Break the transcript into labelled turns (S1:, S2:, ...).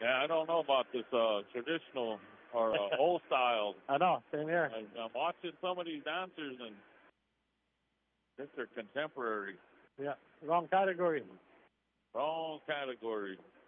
S1: Yeah, I don't know about this traditional or old style.
S2: I know. Same here.
S1: I'm watching some of these dancers, and they're contemporary.
S2: Yeah. Wrong category.
S1: Wrong category.